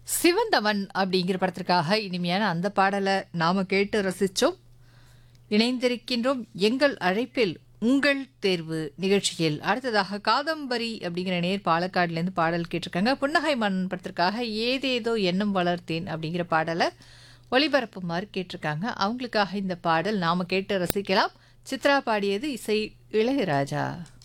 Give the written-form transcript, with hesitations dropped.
சிவந்தவன் அப்படிங்கிற படத்திற்காக இனிமையான அந்த பாடலை நாம கேட்டு ரசிச்சோம். இணைந்திருக்கின்றோம் எங்கள் அழைப்பில் உங்கள் தேர்வு நிகழ்ச்சியில். அடுத்ததாக காதம்பரி அப்படிங்கிற நேர் பாலக்காடுலேருந்து பாடல் கேட்டிருக்காங்க. புன்னகை மன்னன் படத்திற்காக ஏதேதோ எண்ணம் வளர்த்தேன் அப்படிங்கிற பாடலை ஒளிபரப்புமாறு கேட்டிருக்காங்க. அவங்களுக்காக இந்த பாடல் நாம கேட்டு ரசிக்கலாம். சித்ரா பாடியது, இசை இளையராஜா.